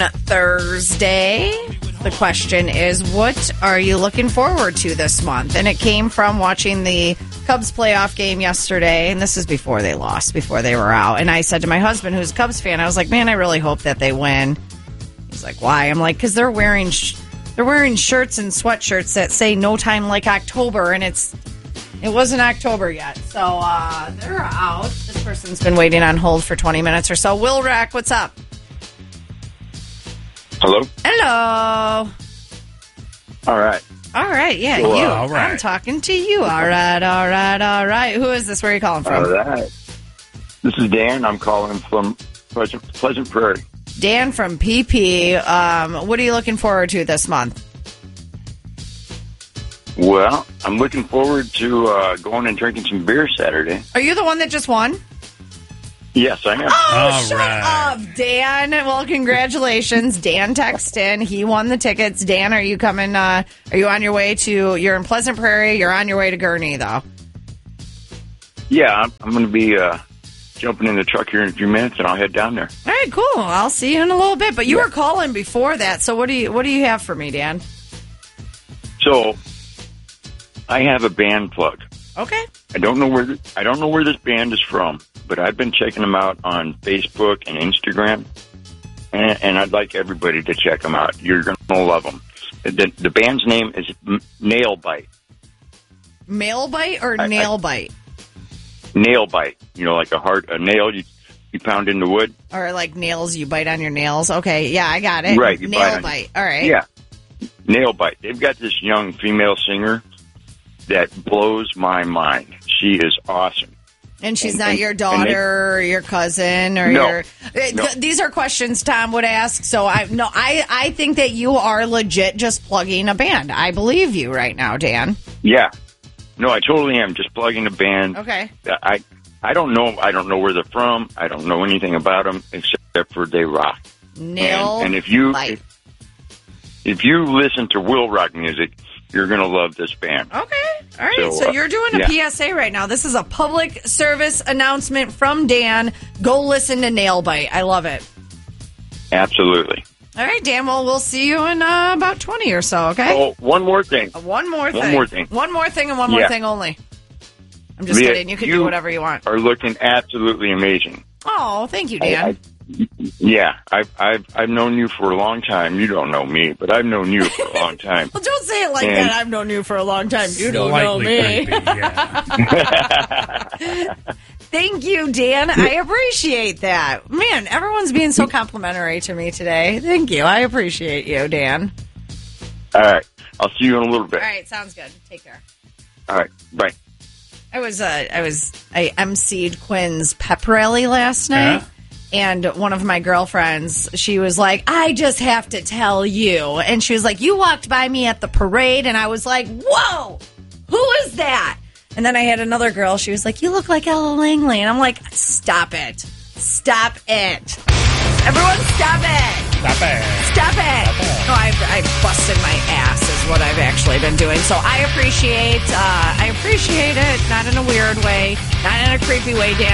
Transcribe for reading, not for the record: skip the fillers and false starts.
Thursday. The question is, what are you looking forward to this month? And it came from watching the Cubs playoff game yesterday, and this is before they lost, before they were out. And I said to my husband, who's a Cubs fan, I was like, man, I really hope that they win. He's like, why? I'm like, because they're wearing shirts and sweatshirts that say "No Time Like October," and it wasn't October yet. So they're out. This person's been waiting on hold for 20 minutes or so. Will Rack, what's up? Hello? Hello. All right. All right, yeah, Cool. you. All right. I'm talking to you. All right. Who is this? Where are you calling from? All right. This is Dan. I'm calling from Pleasant Prairie. Dan from PP. What are you looking forward to this month? Well, I'm looking forward to going and drinking some beer Saturday. Are you the one that just won? Yes, I am. Oh, shut up, Dan. Well, congratulations. Dan texted in. He won the tickets. Dan, are you coming? Are you on your way to, you're in Pleasant Prairie. You're on your way to Gurnee, though. Yeah, I'm going to be jumping in the truck here in a few minutes, and I'll head down there. All right, cool. I'll see you in a little bit. But you were calling before that, so what do you have for me, Dan? So, I have a band plug. Okay. I don't know where this band is from, but I've been checking them out on Facebook and Instagram, and I'd like everybody to check them out. You're going to love them. The band's name is Nail Bite. Male bite or nail bite? Nail Bite. You know, like a nail you pound in the wood. Or like nails, you bite on your nails. Okay, yeah, I got it. Right. Nail bite. All right. Yeah. Nail Bite. They've got this young female singer that blows my mind. She is awesome. And she's not your daughter or your cousin or No. These are questions Tom would ask. So I think that you are legit just plugging a band. I believe you right now, Dan. Yeah. No, I totally am just plugging a band. Okay. I don't know where they're from. I don't know anything about them except for they rock. And if you listen to Will Rock music, you're going to love this band. Okay. All right. So you're doing a PSA right now. This is a public service announcement from Dan. Go listen to Nail Bite. I love it. Absolutely. All right, Dan. Well, we'll see you in about 20 or so, okay? Oh, one more thing. One more thing and one more thing only. I'm just kidding. You can do whatever you want. Are looking absolutely amazing. Oh, thank you, Dan. I've known you for a long time. You don't know me, but I've known you for a long time. Well, don't say it like that. I've known you for a long time. You don't know me. Thank you, Dan. I appreciate that. Man, everyone's being so complimentary to me today. Thank you. I appreciate you, Dan. All right. I'll see you in a little bit. All right. Sounds good. Take care. All right. Bye. I emceed Quinn's pep rally last night. And one of my girlfriends, she was like, I just have to tell you. And she was like, you walked by me at the parade. And I was like, whoa, who is that? And then I had another girl. She was like, you look like Ella Langley. And I'm like, stop it. Stop it. Everyone, stop it. Stop it. Stop it. No, I busted my ass is what I've actually been doing. So I appreciate it. Not in a weird way. Not in a creepy way, Dan.